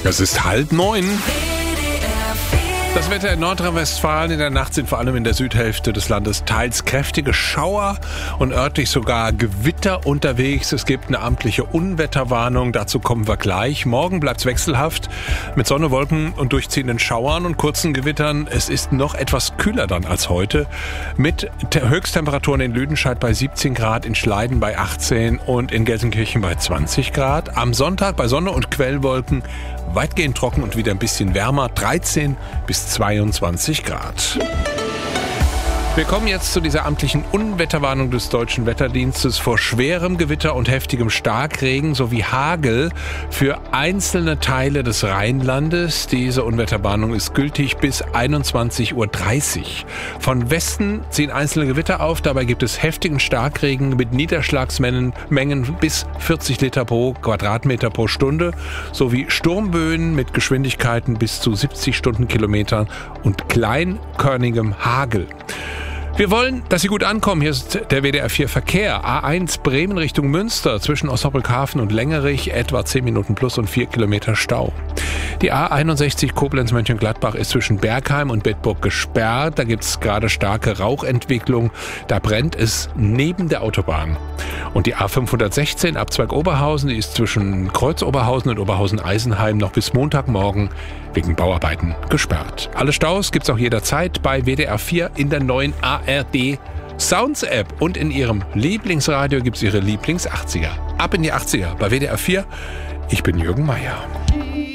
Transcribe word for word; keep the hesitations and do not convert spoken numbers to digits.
Es ist halb neun. Das Wetter in Nordrhein-Westfalen in der Nacht sind vor allem in der Südhälfte des Landes teils kräftige Schauer und örtlich sogar Gewitter unterwegs. Es gibt eine amtliche Unwetterwarnung, dazu kommen wir gleich. Morgen bleibt es wechselhaft mit Sonne, Wolken und durchziehenden Schauern und kurzen Gewittern. Es ist noch etwas kühler dann als heute mit Höchsttemperaturen in Lüdenscheid bei siebzehn Grad, in Schleiden bei achtzehn und in Gelsenkirchen bei zwanzig Grad. Am Sonntag bei Sonne und Quellwolken weitgehend trocken und wieder ein bisschen wärmer, dreizehn bis zweiundzwanzig Grad. Wir kommen jetzt zu dieser amtlichen Unwetterwarnung des Deutschen Wetterdienstes vor schwerem Gewitter und heftigem Starkregen sowie Hagel für einzelne Teile des Rheinlandes. Diese Unwetterwarnung ist gültig bis einundzwanzig Uhr dreißig. Von Westen ziehen einzelne Gewitter auf. Dabei gibt es heftigen Starkregen mit Niederschlagsmengen Mengen bis vierzig Liter pro Quadratmeter pro Stunde sowie Sturmböen mit Geschwindigkeiten bis zu siebzig Stundenkilometern und kleinkörnigem Hagel. Wir wollen, dass Sie gut ankommen. Hier ist der W D R vier Verkehr. A eins Bremen Richtung Münster zwischen Osnabrückhafen und Längerich etwa zehn Minuten plus und vier Kilometer Stau. Die A einundsechzig Koblenz-Mönchengladbach ist zwischen Bergheim und Bedburg gesperrt. Da gibt es gerade starke Rauchentwicklung. Da brennt es neben der Autobahn. Und die A fünfhundertsechzehn Abzweig Oberhausen, die ist zwischen Kreuz Oberhausen und Oberhausen-Eisenheim noch bis Montagmorgen wegen Bauarbeiten gesperrt. Alle Staus gibt's auch jederzeit bei W D R vier in der neuen A R D Sounds App und in Ihrem Lieblingsradio gibt's Ihre Lieblings-achtziger. Ab in die achtziger bei W D R vier. Ich bin Jürgen Meier.